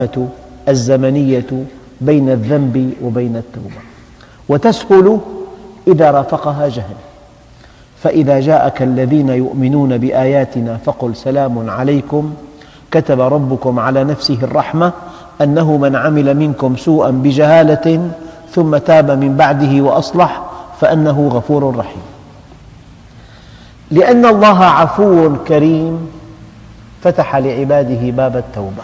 الزمنية بين الذنب وبين التوبة، وتسهل إذا رافقها جهل. فإذا جاءك الذين يؤمنون بآياتنا فقل سلام عليكم كتب ربكم على نفسه الرحمة أنه من عمل منكم سوءا بجهالة ثم تاب من بعده وأصلح فأنه غفور رحيم. لأن الله عفو كريم فتح لعباده باب التوبة،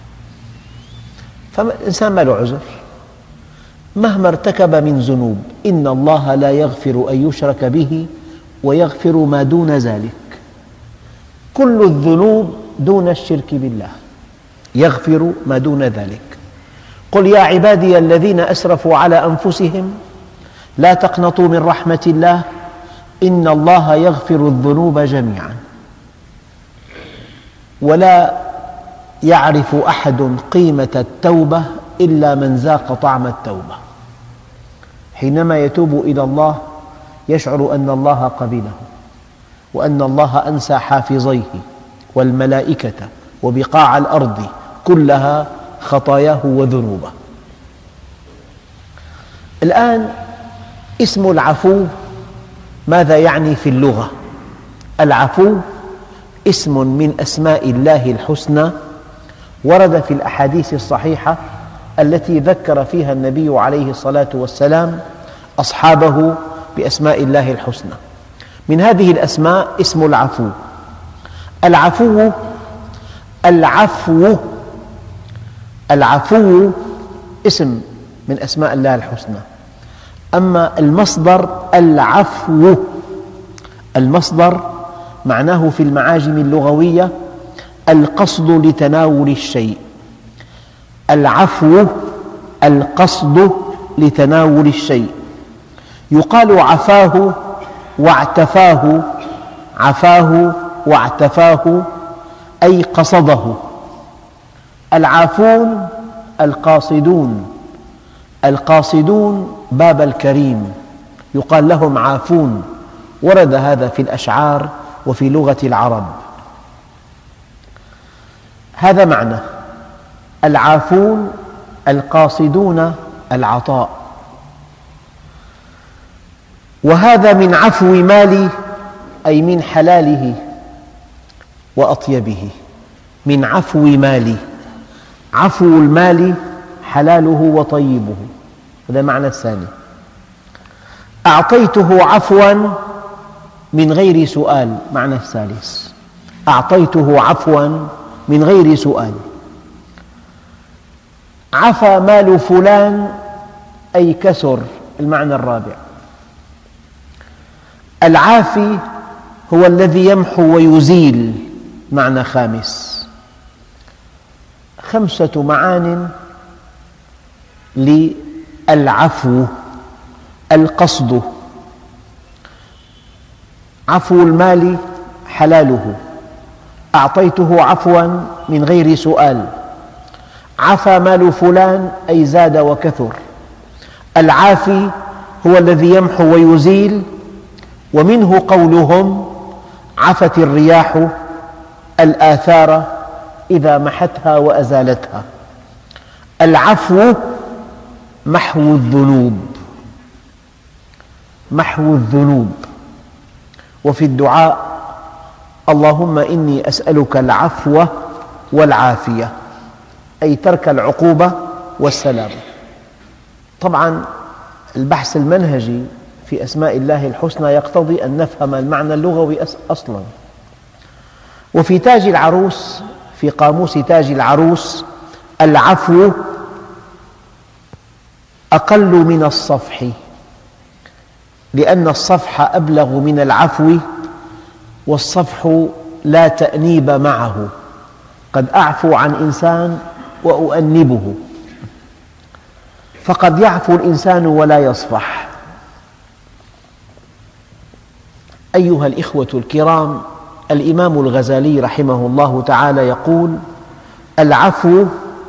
فالإنسان ما له عذر مهما ارتكب من ذنوب. إن الله لا يغفر أن يشرك به ويغفر ما دون ذلك، كل الذنوب دون الشرك بالله، يغفر ما دون ذلك. قل يا عبادي الذين أسرفوا على أنفسهم لا تقنطوا من رحمة الله إن الله يغفر الذنوب جميعا. ولا يعرف أحد قيمة التوبة إلا من ذاق طعم التوبة. حينما يتوب إلى الله يشعر أن الله قبله، وأن الله أنسى حافظيه والملائكة وبقاع الأرض كلها خطاياه وذنوبه. الآن اسم العفو ماذا يعني في اللغة؟ العفو اسم من أسماء الله الحسنى، ورد في الأحاديث الصحيحة التي ذكر فيها النبي عليه الصلاة والسلام أصحابه بأسماء الله الحسنى. من هذه الأسماء اسم العفو. العفو اسم من أسماء الله الحسنى. أما المصدر العفو، المصدر معناه في المعاجم اللغوية القصد لتناول الشيء. العفو القصد لتناول الشيء. يقال عفاه واعتفاه، عفاه واعتفاه أي قصده. العافون القاصدون، القاصدون باب الكريم يقال لهم عافون، ورد هذا في الأشعار وفي لغة العرب. هذا معنى العافون القاصدون العطاء. وهذا من عفو مالي أي من حلاله وأطيبه. من عفو مالي، عفو المال حلاله وطيبه، هذا معنى الثاني. أعطيته عفوا من غير سؤال، معنى الثالث. أعطيته عفوا من غير سؤال. عفى مال فلان أي كثر، المعنى الرابع. العافي هو الذي يمحو ويزيل، معنى خامس. 5 معان للعفو. القصد، عفو المال حلاله. أعطيته عفوا من غير سؤال. عفى مال فلان أي زاد وكثر. العافي هو الذي يمحو ويزيل، ومنه قولهم عفت الرياح الآثار إذا محتها وأزالتها. العفو محو الذنوب، محو الذنوب. وفي الدعاء اللهم إني أسألك العفو والعافية، أي ترك العقوبة والسلام. طبعاً البحث المنهجي في أسماء الله الحسنى يقتضي أن نفهم المعنى اللغوي أصلاً. وفي تاج العروس، في قاموس تاج العروس، العفو أقل من الصفح، لأن الصفح أبلغ من العفو، والصفح لا تأنيب معه. قد أعفو عن إنسان وأؤنبه، فقد يعفو الإنسان ولا يصفح. أيها الإخوة الكرام، الإمام الغزالي رحمه الله تعالى يقول: العفو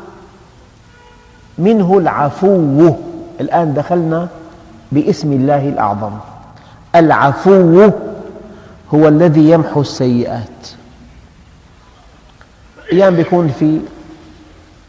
منه العفو. الآن دخلنا باسم الله الأعظم. العفو هو الذي يمحو السيئات. أحيانا يكون في